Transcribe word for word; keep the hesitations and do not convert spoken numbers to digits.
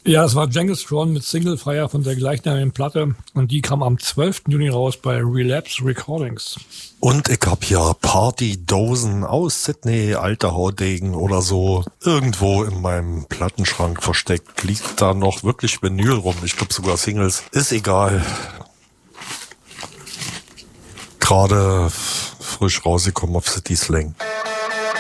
Ja, das war Genghis Tron mit Single Fire von der gleichnamigen Platte und die kam am zwölften Juni raus bei Relapse Recordings. Und ich hab hier Partydosen aus Sydney, alter Haudegen oder so, irgendwo in meinem Plattenschrank versteckt. Liegt da noch wirklich Vinyl rum? Ich glaube sogar Singles. Ist egal. Gerade frisch rausgekommen auf City Slang.